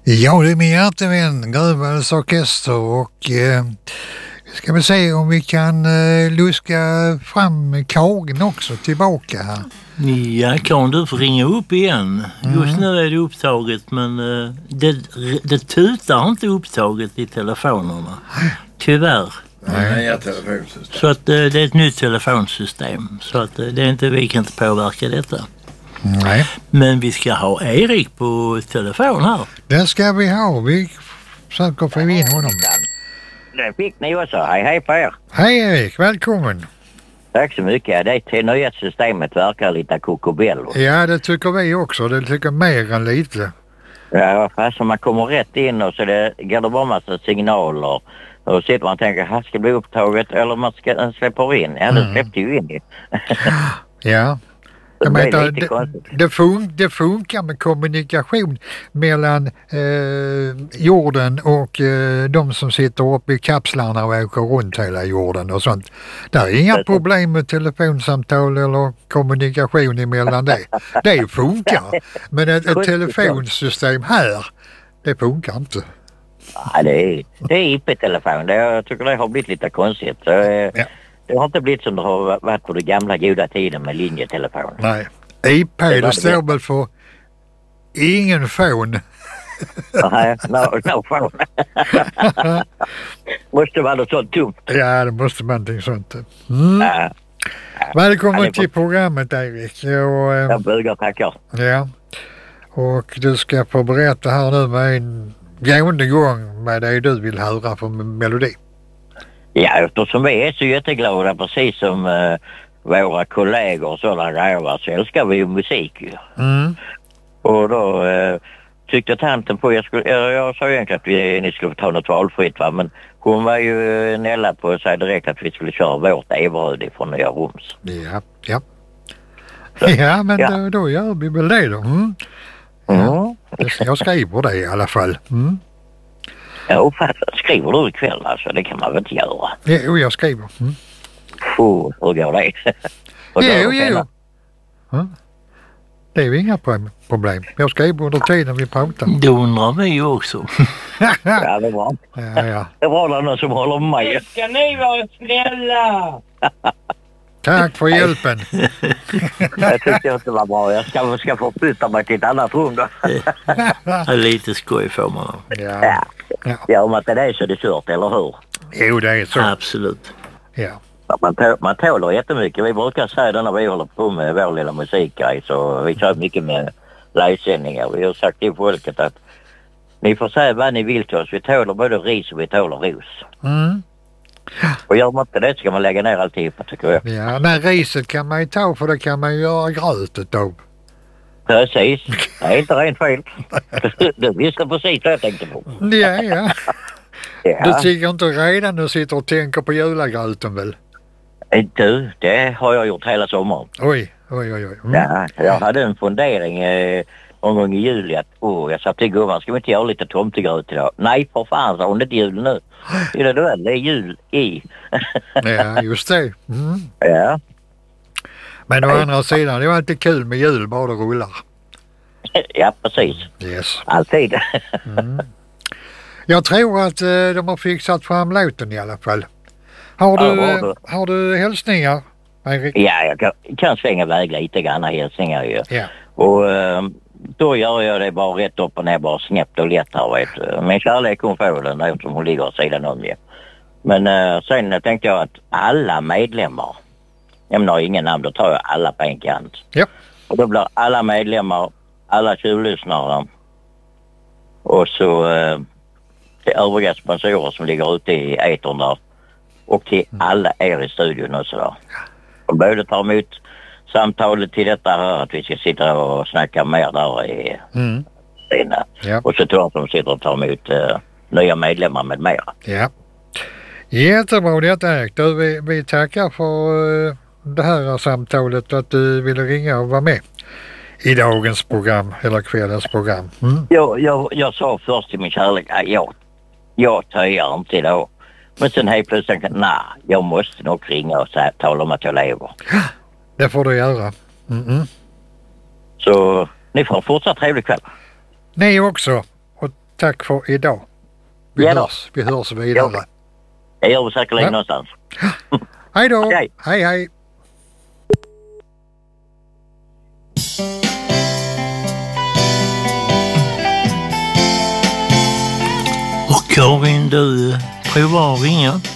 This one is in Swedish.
Ja, det är min hjärtevän Grövals orkester och ska vi se om vi kan luska fram Kagen också tillbaka här. Ja, kan du får ringa upp igen. Just nu är det upptaget, men det tutar inte upptaget i telefonerna. Tyvärr. Nej, telefonsystem. Så att det är ett nytt telefonsystem. Så att det är inte, vi kan inte påverka detta. Nej. Men vi ska ha Erik på telefon här. Det ska vi ha. Vi försöker få in honom. Det fick ni också. Hej på er. Hej Erik, välkommen. Tack så mycket. Det till nya systemet verkar lite kokobello. Ja, det tycker vi också. Det tycker mer än lite. Ja, fast om man kommer rätt in och så går det bara massa signaler. Och sitter man och tänker, här ska det bli upptaget eller man ska släpper in. Ja, det släppte ju in. Ja. Jag menar, det funkar med kommunikation mellan jorden och de som sitter uppe i kapslarna och åker runt hela jorden och sånt. Det är inga problem med telefonsamtal eller kommunikation emellan det. Det funkar. Men ett telefonsystem här, det funkar inte. Ja, det är IP-telefon. Jag tycker det har blivit lite konstigt. Ja. Det har inte blivit som det har varit på den gamla goda tiden med linjetelefon. Nej, IP det står väl för ingen fon. Nej, no phone. Måste vara något sånt dumt. Ja, det måste vara någonting sånt. Välkommen till programmet, Erik. Jag bugar, tackar. Ja, och du ska få berätta här nu med en gående gång med det du vill höra för melodi. Ja, eftersom vi är så jätteglada, precis som våra kollegor och sådana grejer, så älskar vi ju musik ju. Och då tyckte tanten på, jag sa egentligen att ni skulle ta något valfritt, va? Men hon var ju nälla på att säga direkt att vi skulle köra vårt Everöd ifrån Nya Roms. Ja. Ja, men då gör vi väl det då. Jag skriver det i alla fall. Ja, skriver du ikväll alltså? Det kan man väl inte göra? Jo, jag skriver. Hur går det? Jo. Det är ju inga problem. Jag skriver under tiden vi pratar. Det undrar vi också. Ja, det är bra. Ja. Det var någon som håller med mig. Ska ni vara snälla? Tack för hjälpen. Jag tyckte inte det var bra. Jag ska få flytta mig till ett annat rum då. Lite skoj får man. Ja, om att det är så det kört, eller hur? Jo, det är så. Absolut. Ja. Man tåler jättemycket. Vi brukar säga det när vi håller på med vår lilla musikgrej, så vi kör mycket med livesändningar. Vi har sagt till folket att ni får säga vad ni vill till oss. Vi tåler både ris och vi tåler ros. Och gör man inte det så ska man lägga ner alltihopa, tycker jag. Ja, men riset kan man ju ta, för det kan man ju göra grötet av. Precis. Det är inte rent fel. Du visste precis vad jag tänkte på. Ja. Du tycker inte redan du sitter och tänker på julagröten väl? Du, det har jag gjort hela sommaren. Oj. Ja, jag hade en fundering någon gång i juli att jag sa till gumman, ska vi inte göra lite tomtegröt idag? Nej, för fan, sa hon, det är jul nu. Det är jul i. Ja, just det. Ja. Men å andra sidan, det är alltid kul med jul, bara det rullar. Ja, precis. Yes. Alltid. Jag tror att de har fixat fram låten i alla fall. Har du hälsningar, Erik? Ja, jag kan svänga iväg lite grann hälsningar ju. Ja. Och då gör jag det bara rätt upp och ner, bara snäppt och lätt här, vet du. Men kärlek hon får den eftersom hon ligger sidan om ju. Men sen tänkte jag att alla medlemmar, jag menar ingen namn, då tar jag alla på en kant. Ja. Och då blir alla medlemmar, alla tjuvlyssnare och så till övriga sponsorer som ligger ute i etern där. Och till alla er i studion och sådär. Och både tar emot samtalet till detta här, att vi ska sitta och snacka mer där i inne. Ja. Och så tror jag att de sitter och tar emot nya medlemmar med mer. Ja. Jättebra detta, Erik. Vi tackar för det här samtalet, att du ville ringa och vara med i dagens program, eller kvällens program. Jag sa först till min kärlek att jag töjar inte idag. Men sen helt plötsligt tänkte jag, jag måste nog ringa och tala om att jag lever. Det får du göra. Så ni får en fortsatt trevlig kväll. Ni också. Och tack för idag. Vi hörs vidare. Ja. Det gör vi säkerligen någonstans. Hej då. Okay. Hej. Och Karin, du provar att ringa.